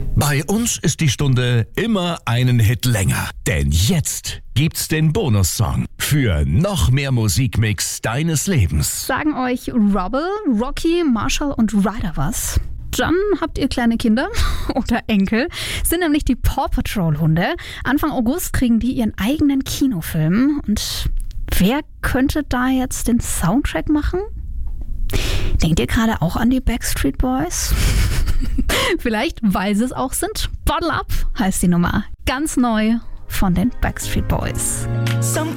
Bei uns ist die Stunde immer einen Hit länger. Denn jetzt gibt's den Bonussong für noch mehr Musikmix deines Lebens. Sagen euch Rubble, Rocky, Marshall und Ryder was? Dann habt ihr kleine Kinder oder Enkel. Sind nämlich die Paw Patrol Hunde. Anfang August kriegen die ihren eigenen Kinofilm. Und wer könnte da jetzt den Soundtrack machen? Denkt ihr gerade auch an die Backstreet Boys? Vielleicht, weil sie es auch sind. Bottle Up heißt die Nummer. Ganz neu von den Backstreet Boys.